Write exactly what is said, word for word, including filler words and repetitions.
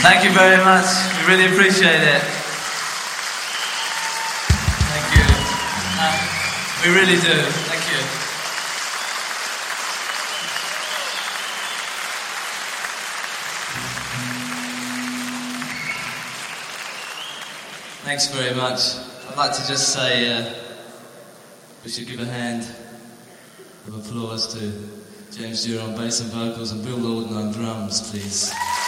Thank you very much. We really appreciate it. Thank you. Uh, we really do. Thank you. Thanks very much. I'd like to just say uh, we should give a hand of applause to James Dewar on bass and vocals and Bill Lawden on drums, please.